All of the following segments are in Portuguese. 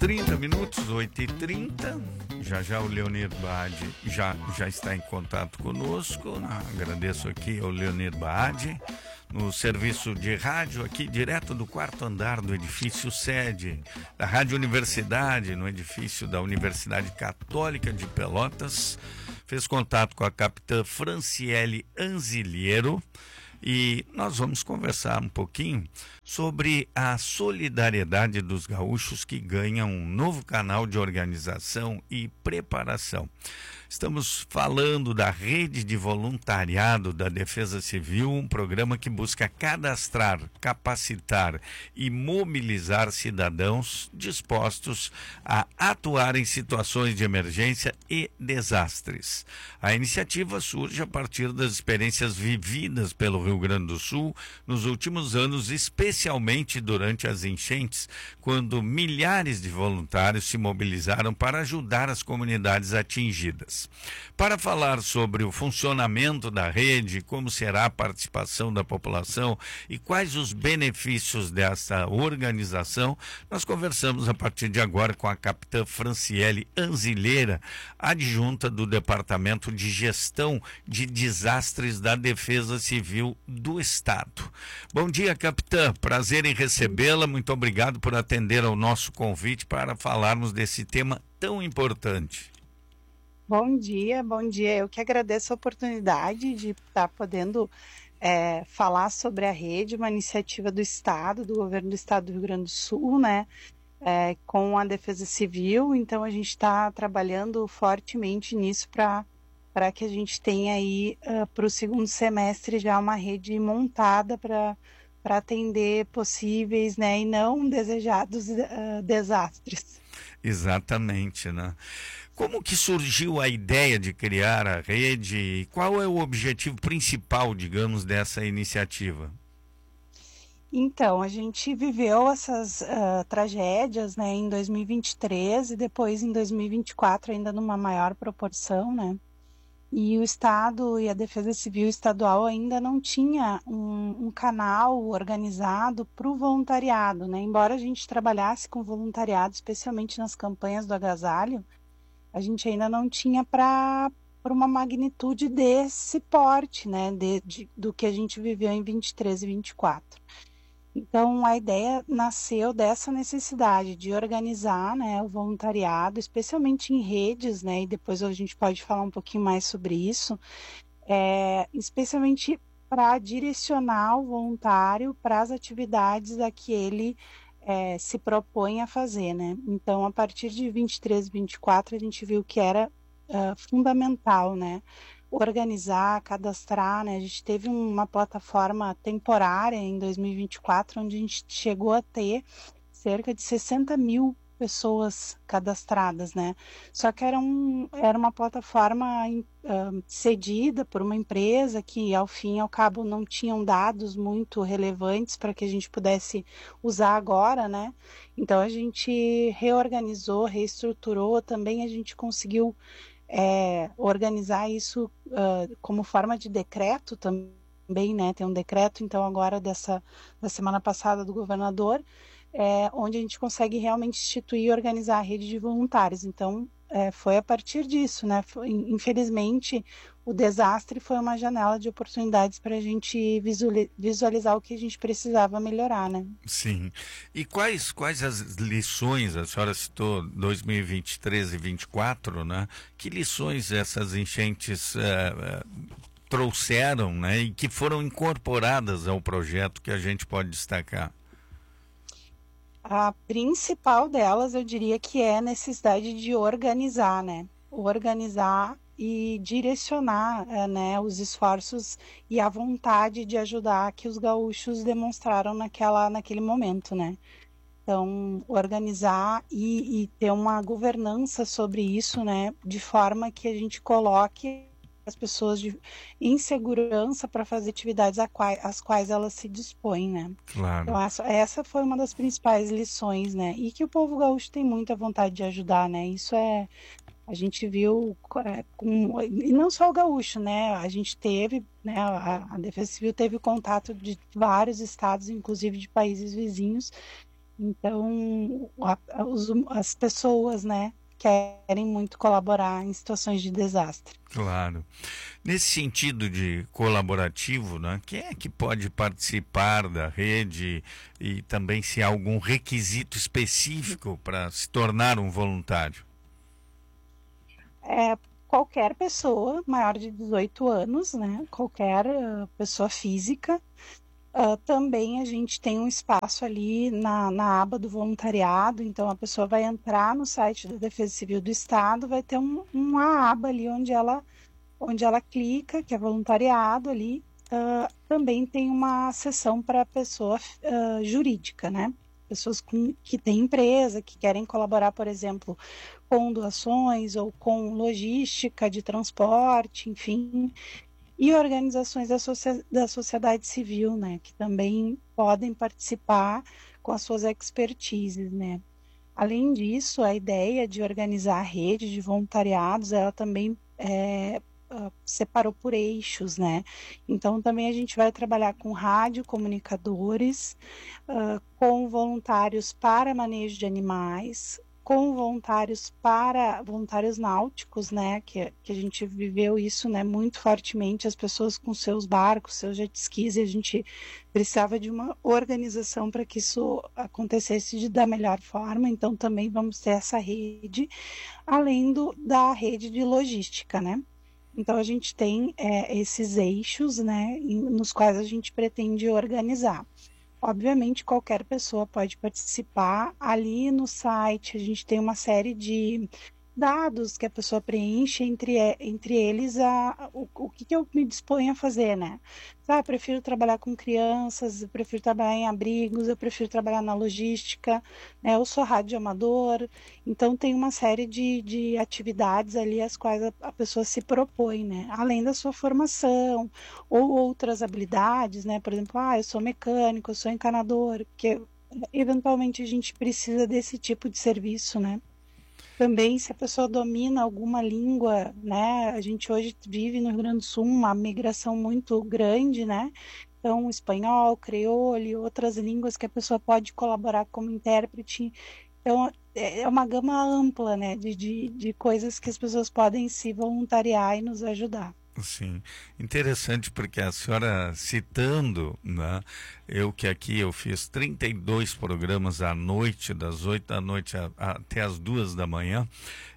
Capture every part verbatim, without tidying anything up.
trinta minutos, oito e trinta. Já já o Leonir Baade já, já está em contato conosco. Agradeço aqui ao Leonir Baade, no serviço de rádio aqui direto do quarto andar do edifício sede da Rádio Universidade, no edifício da Universidade Católica de Pelotas. Fez contato com a capitã Franciele Anziliero e nós vamos conversar um pouquinho sobre a solidariedade dos gaúchos que ganham um novo canal de organização e preparação. Estamos falando da Rede de Voluntariado da Defesa Civil, um programa que busca cadastrar, capacitar e mobilizar cidadãos dispostos a atuar em situações de emergência e desastres. A iniciativa surge a partir das experiências vividas pelo Rio Grande do Sul nos últimos anos, especialmente durante as enchentes, quando milhares de voluntários se mobilizaram para ajudar as comunidades atingidas. Para falar sobre o funcionamento da rede, como será a participação da população e quais os benefícios dessa organização, nós conversamos a partir de agora com a capitã Franciele Anziliero, adjunta do Departamento de Gestão de Desastres da Defesa Civil do Estado. Bom dia, capitã. Prazer em recebê-la. Muito obrigado por atender ao nosso convite para falarmos desse tema tão importante. Bom dia, bom dia. Eu que agradeço a oportunidade de estar podendo é, falar sobre a rede, uma iniciativa do Estado, do governo do Estado do Rio Grande do Sul, né, é, com a Defesa Civil. Então a gente está trabalhando fortemente nisso para para que a gente tenha aí uh, para o segundo semestre já uma rede montada para para atender possíveis, né, e não desejados uh, desastres. Exatamente, né? Como que surgiu a ideia de criar a rede e qual é o objetivo principal, digamos, dessa iniciativa? Então, a gente viveu essas uh, tragédias, né, em dois mil e vinte e três e depois em dois mil e vinte e quatro ainda numa maior proporção, né? E o Estado e a Defesa Civil Estadual ainda não tinha um, um canal organizado para o voluntariado, né? Embora a gente trabalhasse com voluntariado, especialmente nas campanhas do agasalho, a gente ainda não tinha para uma magnitude desse porte, né? De, de, do que a gente viveu em vinte e três e vinte e quatro. Então, a ideia nasceu dessa necessidade de organizar, né, o voluntariado, especialmente em redes, né, e depois a gente pode falar um pouquinho mais sobre isso, é, especialmente para direcionar o voluntário para as atividades a que ele é, se propõe a fazer, né. Então, a partir de vinte e três, vinte e quatro, a gente viu que era uh, fundamental, né, organizar, cadastrar, né? A gente teve uma plataforma temporária em dois mil e vinte e quatro, onde a gente chegou a ter cerca de sessenta mil pessoas cadastradas, né? Só que era, um, era uma plataforma uh, cedida por uma empresa que, ao fim e ao cabo, não tinham dados muito relevantes para que a gente pudesse usar agora, né? Então, a gente reorganizou, reestruturou, também a gente conseguiu É, organizar isso uh, como forma de decreto também, né? Tem um decreto, então, agora dessa da semana passada do governador, é, onde a gente consegue realmente instituir e organizar a rede de voluntários. Então, é, foi a partir disso, né? Foi, infelizmente, o desastre foi uma janela de oportunidades para a gente visualizar o que a gente precisava melhorar, né? Sim. E quais, quais as lições, a senhora citou dois mil e vinte e três e vinte e quatro, né? Que lições essas enchentes uh, trouxeram, né? E que foram incorporadas ao projeto que a gente pode destacar? A principal delas, eu diria que é a necessidade de organizar, né? Organizar e direcionar, né, os esforços e a vontade de ajudar que os gaúchos demonstraram naquela, naquele momento, né? Então, organizar e, e ter uma governança sobre isso, né? De forma que a gente coloque as pessoas de, em segurança para fazer atividades a quais, às quais elas se dispõem, né? Claro. Então, essa, essa foi uma das principais lições, né? E que o povo gaúcho tem muita vontade de ajudar, né? Isso é, a gente viu, é, com, e não só o gaúcho, né? A gente teve, né? A, a Defesa Civil teve contato de vários estados, inclusive de países vizinhos, Então, a, a, os, as pessoas, né, querem muito colaborar em situações de desastre. Claro. Nesse sentido de colaborativo, né, quem é que pode participar da rede e também se há algum requisito específico para se tornar um voluntário? É, qualquer pessoa maior de dezoito anos, né, qualquer uh, pessoa física. Uh, também a gente tem um espaço ali na, na aba do voluntariado, então a pessoa vai entrar no site da Defesa Civil do Estado, vai ter um, uma aba ali onde ela, onde ela clica, que é voluntariado ali. Uh, também tem uma seção para pessoa uh, jurídica, né? Pessoas com, que têm empresa, que querem colaborar, por exemplo, com doações ou com logística de transporte, enfim, e organizações da, da sociedade civil, né, que também podem participar com as suas expertises, né. Além disso, a ideia de organizar a rede de voluntariados, ela também é, uh, separou por eixos, né. Então, também a gente vai trabalhar com radiocomunicadores, uh, com voluntários para manejo de animais, com voluntários para voluntários náuticos, né, que, que a gente viveu isso, né, muito fortemente, as pessoas com seus barcos, seus jet skis, e a gente precisava de uma organização para que isso acontecesse de, da melhor forma, então também vamos ter essa rede, além do, da rede de logística, né. Então a gente tem é, esses eixos, né, nos quais a gente pretende organizar. Obviamente, qualquer pessoa pode participar. Ali no site, a gente tem uma série de dados que a pessoa preenche, entre, entre eles a, o, o que, que eu me disponho a fazer, né? Ah, eu prefiro trabalhar com crianças, eu prefiro trabalhar em abrigos, eu prefiro trabalhar na logística, né? Eu sou radioamador, então tem uma série de, de atividades ali às quais a, a pessoa se propõe, né? Além da sua formação ou outras habilidades, né? Por exemplo, ah, eu sou mecânico, eu sou encanador, porque eventualmente a gente precisa desse tipo de serviço, né? Também, se a pessoa domina alguma língua, né? A gente hoje vive no Rio Grande do Sul uma migração muito grande, né? Então, espanhol, creole e outras línguas que a pessoa pode colaborar como intérprete. Então, é uma gama ampla, né? De, de, de coisas que as pessoas podem se voluntariar e nos ajudar. Sim, interessante porque a senhora citando, né, eu que aqui eu fiz trinta e dois programas à noite, das oito da noite a, a, até as duas da manhã,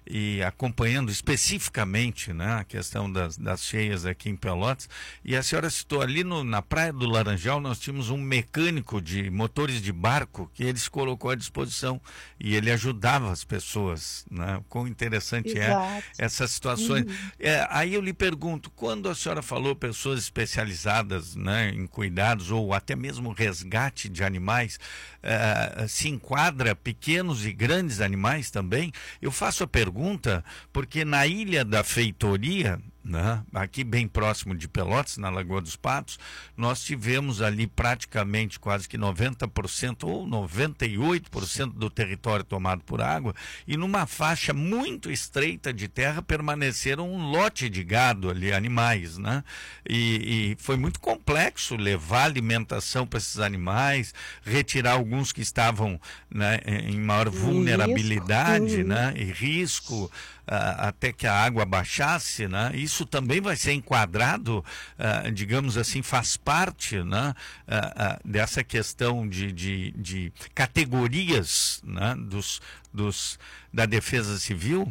e acompanhando especificamente, né, a questão das, das cheias aqui em Pelotas, e a senhora citou ali no, na Praia do Laranjal, nós tínhamos um mecânico de motores de barco que ele se colocou à disposição e ele ajudava as pessoas, né, quão interessante Exato. é essas situações. Uhum. É, aí eu lhe pergunto, quando a senhora falou pessoas especializadas, né, em cuidados ou até mesmo resgate de animais, uh, se enquadra pequenos e grandes animais também? Eu faço a pergunta porque na Ilha da Feitoria, né, aqui bem próximo de Pelotas, na Lagoa dos Patos, nós tivemos ali praticamente quase que noventa por cento ou noventa e oito por cento do território tomado por água, e numa faixa muito estreita de terra permaneceram um lote de gado ali, animais, né? E, e foi muito complexo levar alimentação para esses animais, retirar alguns que estavam, né, em maior vulnerabilidade, risco. Né, e risco, Uh, até que a água baixasse, né? Isso também vai ser enquadrado, uh, digamos assim, faz parte, né, uh, uh, dessa questão de, de, de categorias, né, dos, dos, da Defesa Civil?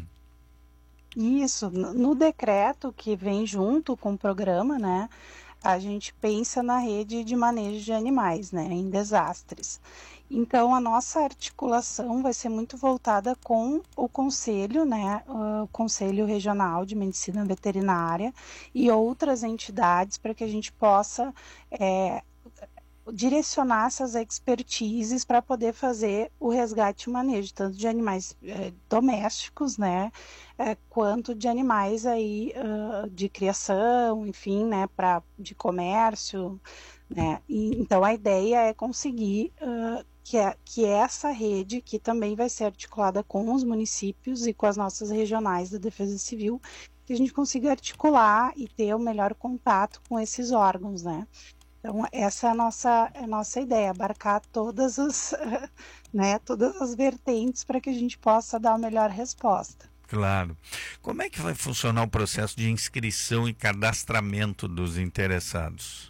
Isso, no decreto que vem junto com o programa, né, a gente pensa na rede de manejo de animais, né, em desastres. Então, a nossa articulação vai ser muito voltada com o Conselho, né, o Conselho Regional de Medicina Veterinária e outras entidades para que a gente possa é, direcionar essas expertises para poder fazer o resgate e o manejo, tanto de animais é, domésticos, né, é, quanto de animais aí uh, de criação, enfim, né, pra, de comércio, né, e, então a ideia é conseguir uh, que, é, que essa rede, que também vai ser articulada com os municípios e com as nossas regionais da Defesa Civil, que a gente consiga articular e ter o melhor contato com esses órgãos, né. Então, essa é a nossa, é a nossa ideia, abarcar todas as, né, todas as vertentes para que a gente possa dar a melhor resposta. Claro. Como é que vai funcionar o processo de inscrição e cadastramento dos interessados?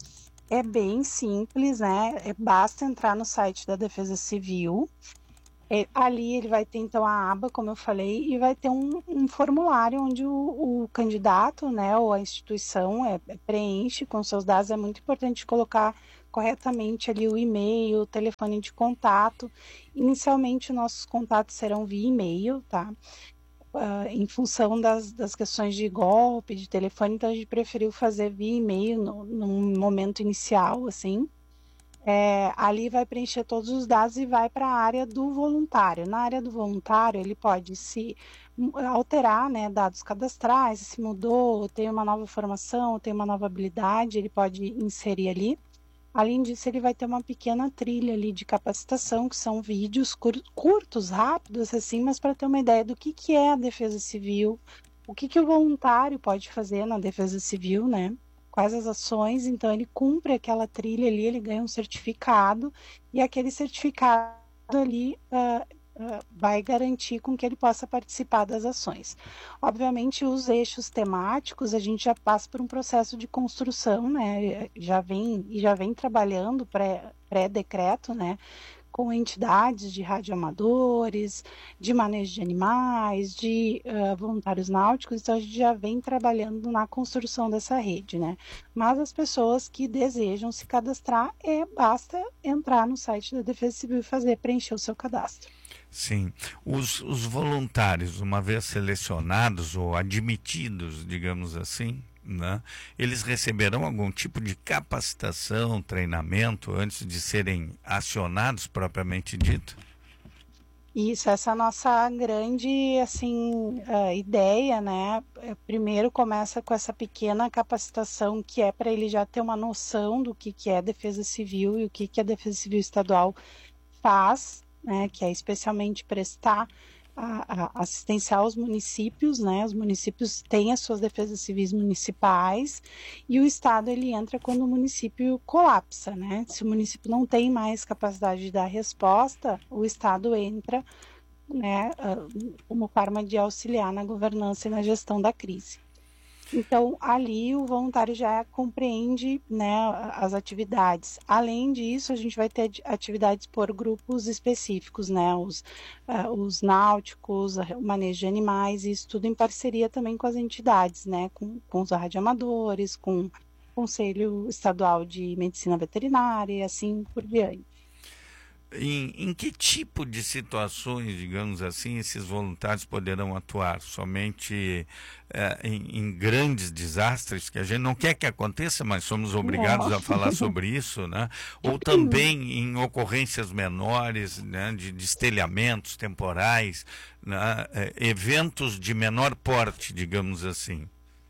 É bem simples, né? É, basta entrar no site da Defesa Civil. É, ali ele vai ter então a aba, como eu falei, e vai ter um, um formulário onde o, o candidato, né, ou a instituição é, é, preenche com seus dados. É muito importante colocar corretamente ali o e-mail, o telefone de contato. Inicialmente, nossos contatos serão via e-mail, tá? Uh, em função das, das questões de golpe, de telefone, então a gente preferiu fazer via e-mail no, num momento inicial, assim. É, ali vai preencher todos os dados e vai para a área do voluntário. Na área do voluntário, ele pode se alterar, né, dados cadastrais, se mudou, tem uma nova formação, tem uma nova habilidade, ele pode inserir ali. Além disso, ele vai ter uma pequena trilha ali de capacitação, que são vídeos cur curtos, rápidos, assim, mas para ter uma ideia do que, que é a Defesa Civil, o que, que o voluntário pode fazer na Defesa Civil, né? Quais as ações, então ele cumpre aquela trilha ali, ele ganha um certificado, e aquele certificado ali uh, uh, vai garantir com que ele possa participar das ações. Obviamente, os eixos temáticos, a gente já passa por um processo de construção, né, já vem, e já vem trabalhando pré, pré-decreto, né, com entidades de radioamadores, de manejo de animais, de uh, voluntários náuticos, então a gente já vem trabalhando na construção dessa rede, né? Mas as pessoas que desejam se cadastrar, é, basta entrar no site da Defesa Civil e fazer, preencher o seu cadastro. Sim. Os, os voluntários, uma vez selecionados ou admitidos, digamos assim, né, eles receberão algum tipo de capacitação, treinamento antes de serem acionados propriamente dito? Isso, essa é a nossa grande, assim, uh, ideia, né? Primeiro começa com essa pequena capacitação que é para ele já ter uma noção do que, que é Defesa Civil e o que, que a Defesa Civil Estadual faz, né? Que é especialmente prestar a, a assistência aos municípios, né? Os municípios têm as suas defesas civis municipais e o Estado ele entra quando o município colapsa, né? Se o município não tem mais capacidade de dar resposta, o Estado entra, né? Como forma de auxiliar na governança e na gestão da crise. Então, ali o voluntário já compreende, né, as atividades. Além disso, a gente vai ter atividades por grupos específicos, né, os, uh, os náuticos, o manejo de animais, isso tudo em parceria também com as entidades, né, com, com os radioamadores, com o Conselho Estadual de Medicina Veterinária e assim por diante. Em, em que tipo de situações, digamos assim, esses voluntários poderão atuar? Somente é, em, em grandes desastres que a gente não quer que aconteça, mas somos obrigados não. a falar sobre isso, né? Ou também em ocorrências menores, né? De destelhamentos temporais, né? É, eventos de menor porte, digamos assim.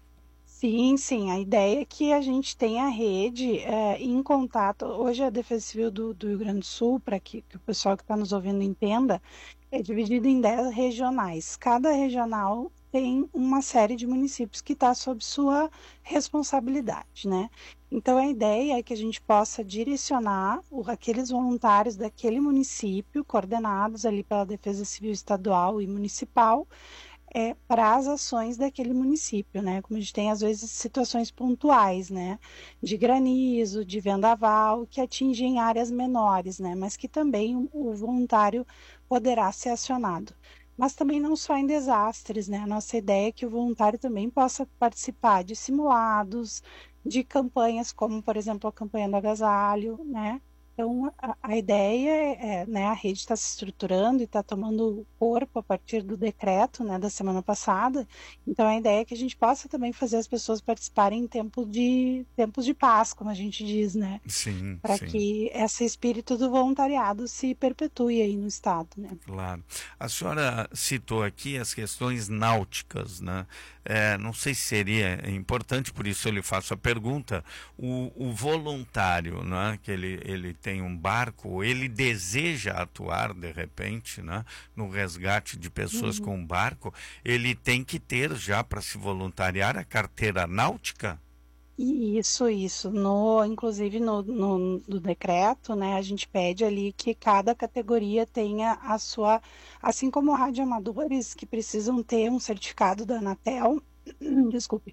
Sim, sim, a ideia é que a gente tenha a rede é, em contato. Hoje a Defesa Civil do, do Rio Grande do Sul, para que, que o pessoal que está nos ouvindo entenda, é dividida em dez regionais. Cada regional tem uma série de municípios que está sob sua responsabilidade, né? Então a ideia é que a gente possa direcionar o, aqueles voluntários daquele município, coordenados ali pela Defesa Civil Estadual e Municipal, É, para as ações daquele município, né? Como a gente tem, às vezes, situações pontuais, né? De granizo, de vendaval, que atingem áreas menores, né? Mas que também o voluntário poderá ser acionado. Mas também não só em desastres, né? A nossa ideia é que o voluntário também possa participar de simulados, de campanhas como, por exemplo, a campanha do agasalho, né? Então, a, a ideia é, né, a rede está se estruturando e está tomando corpo a partir do decreto, né, da semana passada. Então, a ideia é que a gente possa também fazer as pessoas participarem em tempo de, tempos de paz, como a gente diz, né? Sim, Para sim. que esse espírito do voluntariado se perpetue aí no Estado, né? Claro. A senhora citou aqui as questões náuticas, né? É, não sei se seria importante, por isso eu lhe faço a pergunta. O, o voluntário, né, que ele, ele tem um barco, ele deseja atuar de repente, né, no resgate de pessoas uhum. com um barco, ele tem que ter já para se voluntariar a carteira náutica? Isso, isso. No, inclusive no, no, no decreto, né, a gente pede ali que cada categoria tenha a sua, assim como radioamadores que precisam ter um certificado da Anatel, desculpe,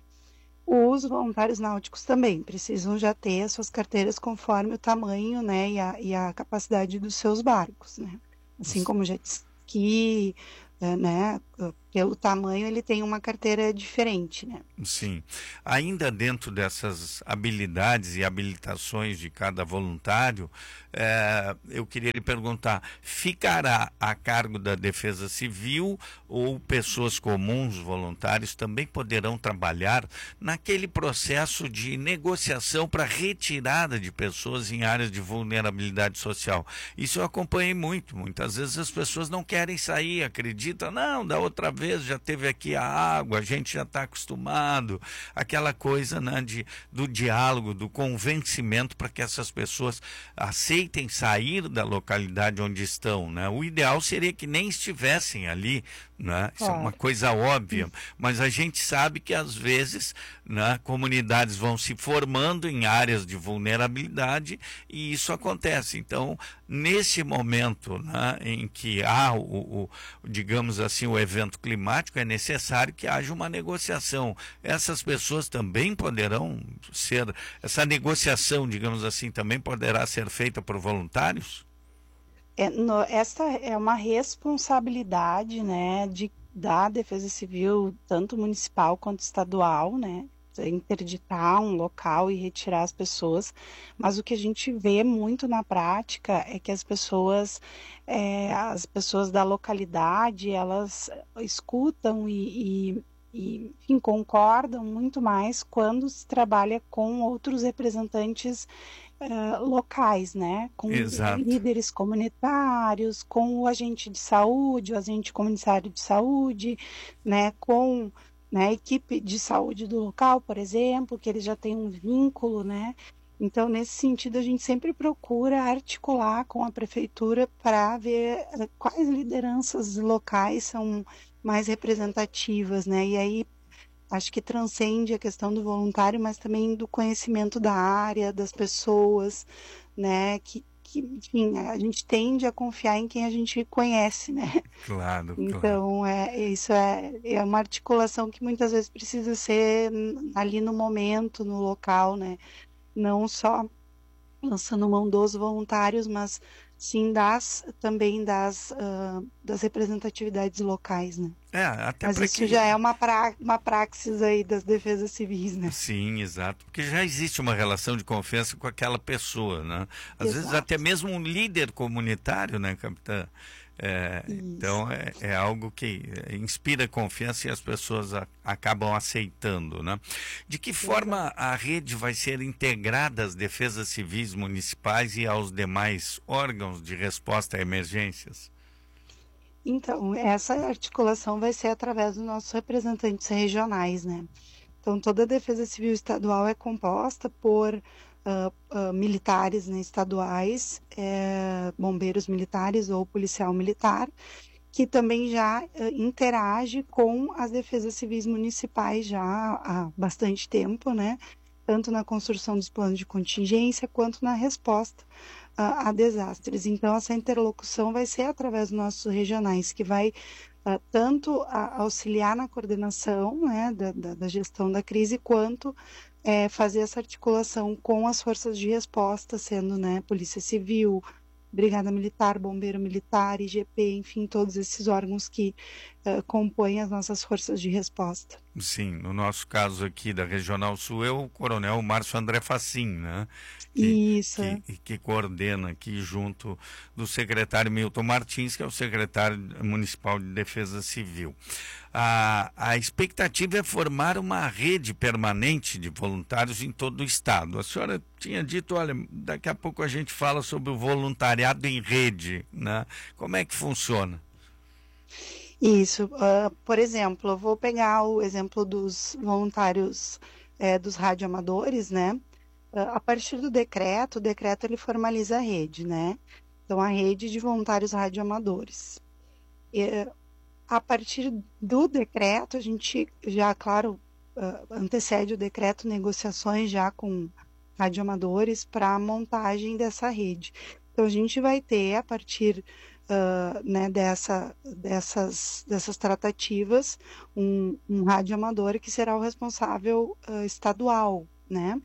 os voluntários náuticos também precisam já ter as suas carteiras conforme o tamanho, né, e a, e a capacidade dos seus barcos, né? Assim como jet ski, eh, né, pelo tamanho ele tem uma carteira diferente, né? Sim. Ainda dentro dessas habilidades e habilitações de cada voluntário, eh, eu queria lhe perguntar, ficará a cargo da Defesa Civil ou pessoas comuns, voluntários, também poderão trabalhar naquele processo de negociação para retirada de pessoas em áreas de vulnerabilidade social? Isso eu acompanhei muito. Muitas vezes as pessoas não querem sair, acreditam, não, da outra vez já teve aqui a água, a gente já está acostumado, aquela coisa, né, de, do diálogo, do convencimento para que essas pessoas aceitem sair da localidade onde estão, né? O ideal seria que nem estivessem ali, né? Isso é uma Claro. coisa óbvia, mas a gente sabe que às vezes, né, comunidades vão se formando em áreas de vulnerabilidade e isso acontece. Então, nesse momento, né, em que há o, o, digamos assim, o evento climático, é necessário que haja uma negociação. Essas pessoas também poderão ser, essa negociação, digamos assim, também poderá ser feita por voluntários? É, no- essa é uma responsabilidade, né, de, da Defesa Civil, tanto municipal quanto estadual, né, interditar um local e retirar as pessoas, mas o que a gente vê muito na prática é que as pessoas, é, as pessoas da localidade, elas escutam e, e, e, enfim, concordam muito mais quando se trabalha com outros representantes eh, locais, né? Com Exato. líderes comunitários, com o agente de saúde, o agente comunitário de saúde, né? Com, né, a equipe de saúde do local, por exemplo, que eles já têm um vínculo, né? Então, nesse sentido, a gente sempre procura articular com a prefeitura para ver eh, quais lideranças locais são mais representativas, né? E aí acho que transcende a questão do voluntário, mas também do conhecimento da área, das pessoas, né? Que, que, enfim, a gente tende a confiar em quem a gente conhece, né? Claro, claro. Então, é, isso é, é uma articulação que muitas vezes precisa ser ali no momento, no local, né? Não só lançando mão dos voluntários, mas sim das também das, uh, das representatividades locais, né? É, até Mas para isso já que. é uma, pra, uma praxis aí das defesas civis, né? Sim, exato. Porque já existe uma relação de confiança com aquela pessoa, né? Às vezes até Exato. mesmo um líder comunitário, né, capitã? É, Isso. então é, é algo que é, inspira confiança e as pessoas a, acabam aceitando, né? De que Exato. forma a rede vai ser integrada às defesas civis municipais e aos demais órgãos de resposta a emergências? Então, essa articulação vai ser através dos nossos representantes regionais, né? Então, toda a Defesa Civil Estadual é composta por uh, uh, militares, né, estaduais, é, bombeiros militares ou policial militar, que também já uh, interage com as defesas civis municipais já há bastante tempo, né? Tanto na construção dos planos de contingência quanto na resposta a, a desastres. Então, essa interlocução vai ser através dos nossos regionais, que vai uh, tanto a, auxiliar na coordenação, né, da, da, da gestão da crise, quanto é, fazer essa articulação com as forças de resposta, sendo, né, Polícia Civil, Brigada Militar, Bombeiro Militar, I G P, enfim, todos esses órgãos que uh, compõem as nossas forças de resposta. Sim, no nosso caso aqui da Regional Sul é o Coronel Márcio André Facim, né? Que, Isso. que, que coordena aqui junto do secretário Milton Martins, que é o secretário municipal de Defesa Civil. A, a expectativa é formar uma rede permanente de voluntários em todo o estado. A senhora tinha dito, olha, daqui a pouco a gente fala sobre o voluntariado em rede, né? Como é que funciona? Isso, uh, por exemplo, eu vou pegar o exemplo dos voluntários é, dos radioamadores, né? Uh, a partir do decreto, o decreto ele formaliza a rede, né? Então, a rede de voluntários radioamadores. E, a partir do decreto, a gente já, claro, uh, antecede o decreto negociações já com radioamadores para a montagem dessa rede. Então, a gente vai ter, a partir uh, né, dessa, dessas, dessas tratativas, um, um radioamador que será o responsável uh, estadual, né?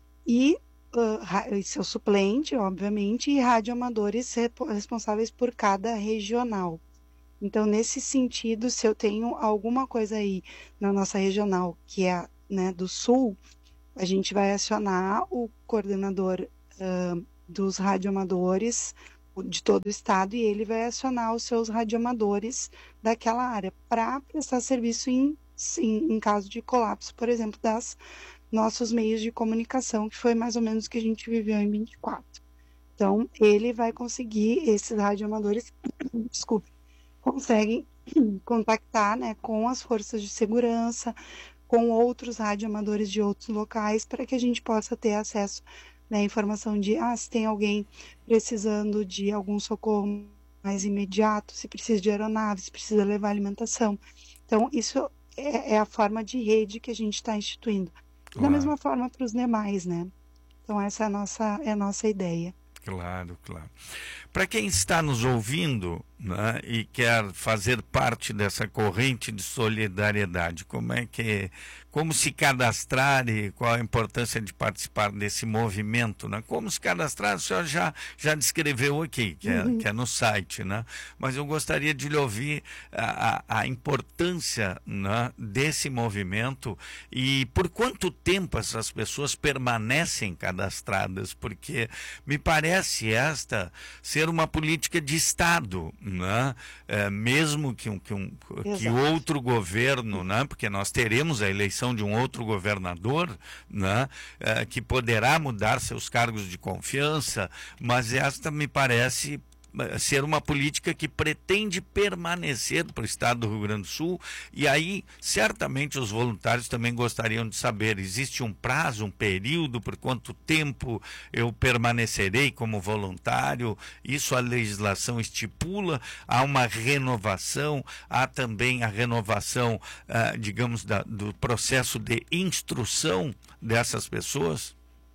E uh, seu suplente, obviamente, e radioamadores responsáveis por cada regional. Então, nesse sentido, se eu tenho alguma coisa aí na nossa regional, que é, né, do Sul, a gente vai acionar o coordenador uh, dos radioamadores de todo o estado e ele vai acionar os seus radioamadores daquela área para prestar serviço em, em, em caso de colapso, por exemplo, das nossos meios de comunicação, que foi mais ou menos o que a gente viveu em vinte e quatro. Então, ele vai conseguir, esses radioamadores, desculpe, conseguem contactar, né, com as forças de segurança, com outros radioamadores de outros locais, para que a gente possa ter acesso, né, à informação de, ah, se tem alguém precisando de algum socorro mais imediato, se precisa de aeronave, se precisa levar alimentação. Então, isso é, é a forma de rede que a gente está instituindo. Claro. Da mesma forma para os demais, né? Então, essa é a nossa, é a nossa ideia. Claro, claro. Para quem está nos ouvindo, né, e quer fazer parte dessa corrente de solidariedade, como é que, como se cadastrar e qual a importância de participar desse movimento, né? Como se cadastrar, o senhor já, já descreveu aqui, que é, uhum. que é no site, né? Mas eu gostaria de lhe ouvir a, a, a importância, né, desse movimento e por quanto tempo essas pessoas permanecem cadastradas, porque me parece esta ser uma política de Estado, né? É, mesmo que, um, que, um, que outro governo, né? Porque nós teremos a eleição de um outro governador, né? É, que poderá mudar seus cargos de confiança, mas esta me parece ser uma política que pretende permanecer para o estado do Rio Grande do Sul, e aí certamente os voluntários também gostariam de saber, existe um prazo, um período, por quanto tempo eu permanecerei como voluntário? Isso a legislação estipula? Há uma renovação? Há também a renovação, ah, digamos, da, do processo de instrução dessas pessoas?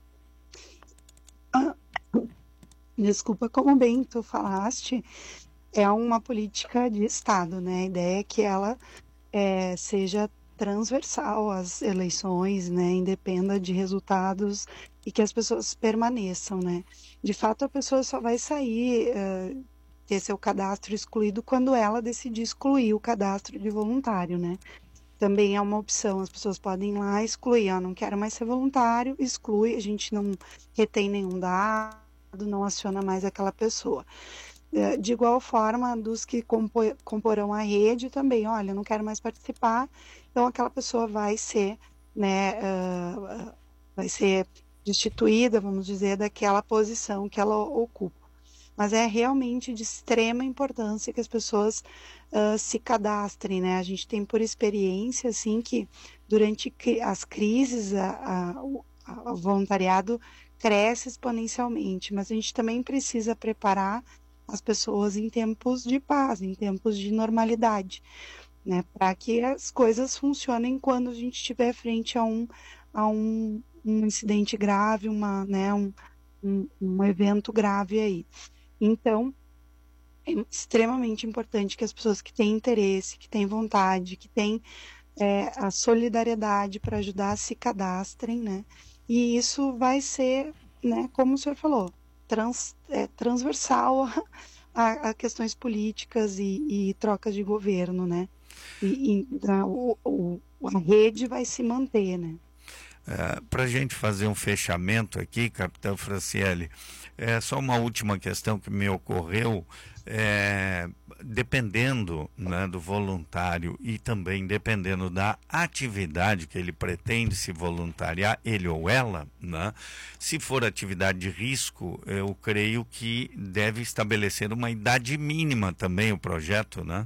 Ah. Desculpa, como bem tu falaste, é uma política de Estado, né? A ideia é que ela é, seja transversal às eleições, né? Independa de resultados e que as pessoas permaneçam, né? De fato, a pessoa só vai sair, uh, ter seu cadastro excluído quando ela decidir excluir o cadastro de voluntário, né? Também é uma opção, as pessoas podem ir lá excluir, ó, não quero mais ser voluntário, exclui, a gente não retém nenhum dado, não aciona mais aquela pessoa. De igual forma, dos que compor, comporão a rede também, olha, não quero mais participar, então aquela pessoa vai ser, né, uh, vai ser destituída, vamos dizer, daquela posição que ela ocupa. Mas é realmente de extrema importância que as pessoas uh, se cadastrem, né? A gente tem por experiência, assim, que durante as crises, a, a, o voluntariado cresce exponencialmente, mas a gente também precisa preparar as pessoas em tempos de paz, em tempos de normalidade, né, para que as coisas funcionem quando a gente estiver frente a um, a um, um incidente grave, uma, né, um, um, um evento grave aí. Então, é extremamente importante que as pessoas que têm interesse, que têm vontade, que têm é, a solidariedade para ajudar, se cadastrem, né? E isso vai ser, né, como o senhor falou, trans, é, transversal a, a questões políticas e, e trocas de governo, né? E, e a, o, a rede vai se manter, né? É, para a gente fazer um fechamento aqui, capitão Franciele, é só uma última questão que me ocorreu. É, dependendo, né, do voluntário e também dependendo da atividade que ele pretende se voluntariar, ele ou ela, né, se for atividade de risco, eu creio que deve estabelecer uma idade mínima também o projeto, né?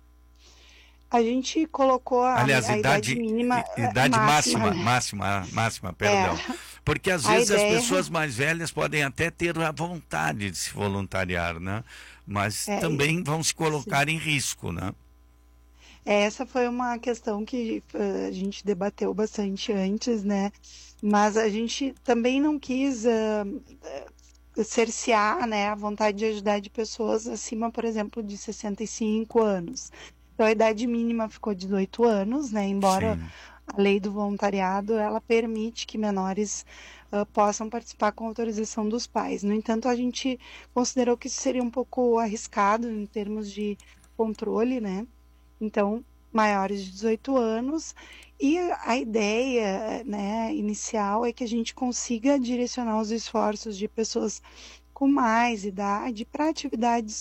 A gente colocou a, Aliás, a idade, idade mínima, idade máxima, máxima, né? máxima, máxima, perdão. É. Porque às vezes ideia... as pessoas mais velhas podem até ter a vontade de se voluntariar, né? Mas é, também vão se colocar sim. em risco, né? Essa foi uma questão que uh, a gente debateu bastante antes, né? Mas a gente também não quis uh, cercear, né, a vontade de ajudar de pessoas acima, por exemplo, de sessenta e cinco anos. Então a idade mínima ficou de dezoito anos, né? Embora Sim. a lei do voluntariado ela permite que menores uh, possam participar com autorização dos pais. No entanto, a gente considerou que isso seria um pouco arriscado em termos de controle, né? Então, maiores de dezoito anos, e a ideia, né, inicial é que a gente consiga direcionar os esforços de pessoas com mais idade para atividades